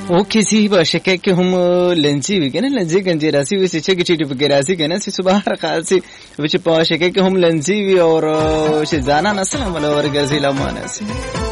او کسی باشه که هم لنزی بگن لنزی گنجی راسی ویسی چه چیزی بگیراسی کنه سی صبح رقاسی وچ باشه که هم لنزی وی اور ش زانا نسل مال اور گرزی لمانه سی